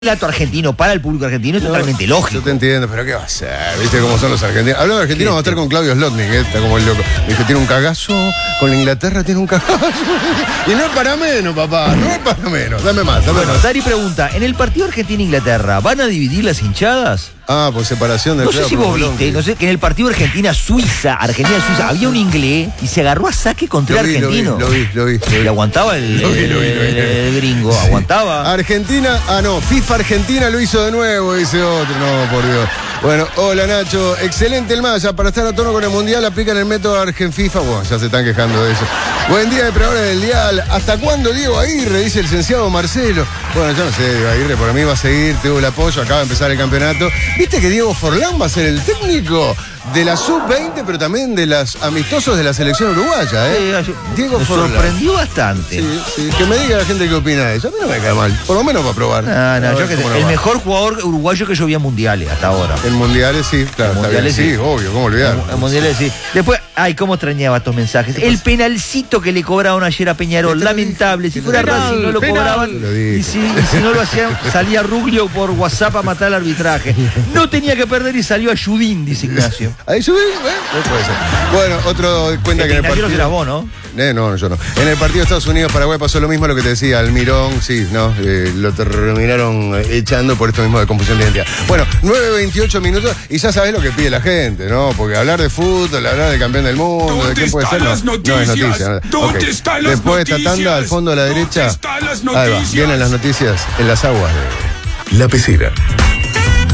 Relato argentino para el público argentino es totalmente lógico. Yo te entiendo, pero ¿qué va a ser? ¿Viste cómo son los argentinos? Hablando de argentinos, vamos a estar con Claudio Slotnick, está como el loco. Dice, tiene un cagazo, con la Inglaterra tiene un cagazo. Y no es para menos, papá, no es para menos. Dame más. Bueno, Dari pregunta, ¿en el partido Argentina-Inglaterra van a dividir las hinchadas? Ah, por separación del No sé si vos viste, no sé, que en el partido Argentina-Suiza, había un inglés y se agarró a saque contra el argentino. Lo vi. Y aguantaba el gringo, aguantaba. Argentina, FIFA Argentina lo hizo de nuevo, dice otro, no, por Dios. Bueno, hola Nacho, excelente el Maya, para estar a tono con el Mundial aplican el método Argenfifa, bueno, ya se están quejando de eso. Buen día de Predadores del Dial, ¿hasta cuándo Diego Aguirre? Dice el licenciado Marcelo. Bueno, yo no sé, Diego Aguirre, por mí va a seguir, tuvo el apoyo, acaba de empezar el campeonato. ¿Viste que Diego Forlán va a ser el técnico de la sub-20, pero también de los amistosos de la selección uruguaya, Diego Forlán. Me sorprendió bastante. Sí, que me diga la gente qué opina de eso. A mí no me cae mal, por lo menos para probar. El mejor jugador uruguayo que yo vi en mundiales hasta ahora. En mundiales sí, claro, está bien. Sí, obvio, ¿cómo olvidar? En mundiales sí. Después, cómo extrañaba estos mensajes. El penalcito que le cobraron ayer a Peñarol, lamentable. Si fuera Racing no lo cobraban. Y si no lo hacían, salía Ruglio por WhatsApp a matar al arbitraje. No tenía que perder y salió a Judín, dice Ignacio. Ahí subí, no puede ser. Bueno, otro cuenta que en el partido. Era vos, ¿no? No, yo no. En el partido Estados Unidos-Paraguay pasó lo mismo, lo que te decía, Almirón, sí, no, lo terminaron echando por esto mismo de confusión de identidad. Bueno, 9:28 minutos y ya sabés lo que pide la gente, ¿no? Porque hablar de fútbol, hablar del campeón del mundo, de quién puede ser, no es noticia. Okay. Después de esta tanda, al fondo a la derecha, ahí va, vienen las noticias en las aguas de La Pecera.